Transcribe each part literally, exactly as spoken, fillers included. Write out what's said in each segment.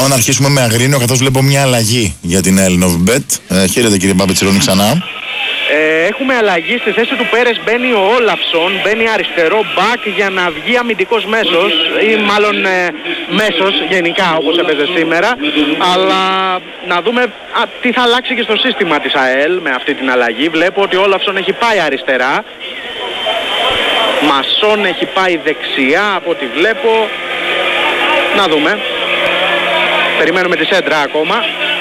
Πάμε να αρχίσουμε με Αγρίνιο, καθώς βλέπω μια αλλαγή για την Novibet. Ε, χαίρετε κύριε Μπαμπετσιρώνη ξανά. Ε, έχουμε αλλαγή στη θέση του Πέρες, μπαίνει ο Όλαυσον, μπαίνει αριστερό μπακ για να βγει αμυντικός μέσος ή μάλλον ε, μέσος γενικά όπως έπαιζε σήμερα, αλλά να δούμε α, τι θα αλλάξει και στο σύστημα της ΑΕΛ με αυτή την αλλαγή. Βλέπω ότι ο Όλαυσον έχει πάει αριστερά, Μασόν έχει πάει δεξιά από ό,τι βλέπω. Να δούμε, περιμένουμε τη σέντρα ακόμα.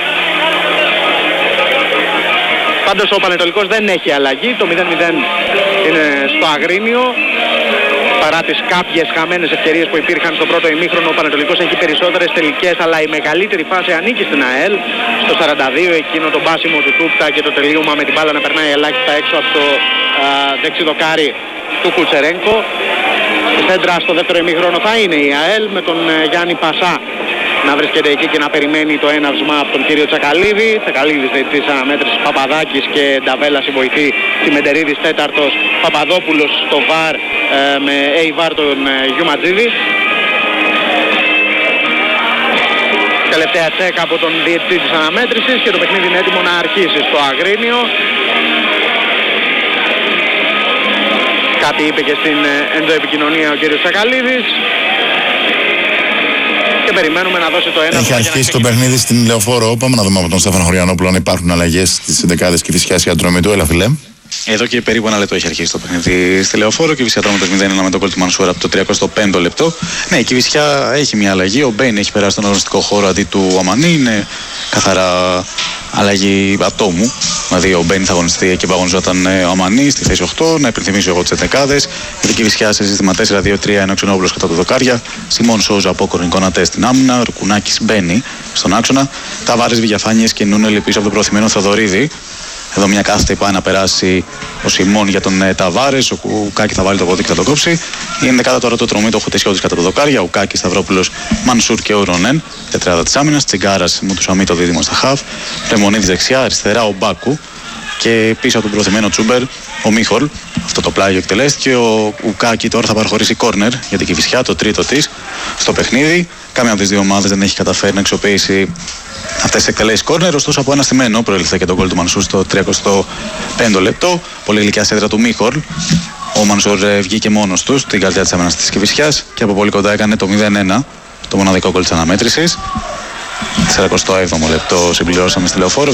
Πάντως ο Πανετολικός δεν έχει αλλαγή, το μηδέν μηδέν είναι στο Αγρίνιο. Παρά τις κάποιες χαμένες ευκαιρίες που υπήρχαν στο πρώτο ημίχρονο, ο Πανετολικός έχει περισσότερες τελικές, αλλά η μεγαλύτερη φάση ανήκει στην ΑΕΛ. Στο σαράντα δύο εκείνο το μπάσιμο του Τούπτα και το τελείωμα με την μπάλα να περνάει ελάχιστα έξω από το α, δεξιδοκάρι του Κουτσερένκο. Η σέντρα στο δεύτερο ημίχρονο θα είναι η ΑΕΛ με τον ε, Γιάννη Πασά να βρίσκεται εκεί και να περιμένει το έναυσμα από τον κύριο Τσακαλίδη. Τσακαλίδης διαιτητής αναμέτρησης, Παπαδάκης και Νταβέλας η βοηθή, Τσιμεντερίδης τέταρτος, Παπαδόπουλος στο βαρ ε, με έι-βαρ τον ε, Γιουματζίδη. Τελευταία τσέκ από τον διαιτητή της αναμέτρησης και το παιχνίδι είναι έτοιμο να αρχίσει στο Αγρίνιο. Κάτι είπε και στην ε, ενδοεπικοινωνία ο κύριος Τσακαλίδης. Και περιμένουμε να δώσει το ένα. Έχει αρχίσει το παιχνίδι στην Λεωφόρο. Πάμε να δούμε από τον Στέφανο Χωριανόπουλο αν υπάρχουν αλλαγές στις εντεκάδες Κηφισιάς και Ατρόμητου. Έλα, φιλέ. Εδώ και περίπου ένα λεπτό έχει αρχίσει το παιχνίδι στη Λεωφόρο. Και η Κηφισιά Ατρόμητος μηδέν ένα με τον γκολ του Μανσούρα από το τριακοστό πέμπτο λεπτό. Ναι, η Κηφισιά έχει μια αλλαγή. Ο Μπέιν έχει περάσει στον αγωνιστικό χώρο αντί του Ομανί. Είναι καθαρά αλλαγή ατόμου. Δηλαδή ο Μπέιν θα αγωνιστεί εκεί που αγωνιζόταν ο Αμανί στη θέση οκτώ. Να υπενθυμίσω εγώ τις εντεκάδες. Η Κηφισιά σε σύστημα τέσσερα δύο τρία, ενώ Ξενόπουλος κατά το δοκάρια. Σιμών Σόουζα από Κορνικόνατε στην άμυνα. Ρουκουνάκης μπαίνει στον άξονα. Ταβάρες, Βηγιαφάνιες και Νούνελ πίσω από τον προθυμένο Θοδωρίδη. Εδώ μια κάθετη πάει να περάσει ο Σιμών για τον ε, Ταβάρες. Ο Ουκάκη θα βάλει το πόδι και θα το κόψει. Είναι δεκάδα τώρα το Τρομήτο Χουτεσιώτης κατά το δοκάρια. Ο Ουκάκη, Σταυρόπουλος, Μανσούρ και ο Ρονέν. Τετράδα της άμυνας. Τσιγκάρας, Μουτουσαμί το δίδυμο στα χαφ. Ρεμονίδης δεξιά, αριστερά ο Μπάκου. Και πίσω από τον προθυμένο Τσούμπερ ο Μίχολ. Αυτό το πλάγιο εκτελέστηκε. Ο Ουκάκη τώρα θα παραχωρήσει κόρνερ για την Κηφισιά, το τρίτο της στο παιχνίδι. Κάμια από τις δύο ομάδες δεν έχει καταφέρει να αξιοποιήσει αυτές τις εκτελέσεις κόρνερ, ωστόσο από ένα στημένο προήλθε και τον γκολ του Μανσούρ στο τριακοστό πέμπτο λεπτό. Πολύ γλυκιά σέντρα του Μίχολ. Ο Μανσούρ βγήκε μόνος του στην καρδιά της άμυνας της Κηφισιάς και από πολύ κοντά έκανε το μηδέν ένα, το μοναδικό γκολ της αναμέτρησης. σαράντα επτό λεπτό συμπληρώσαμε στη Λεωφόρο.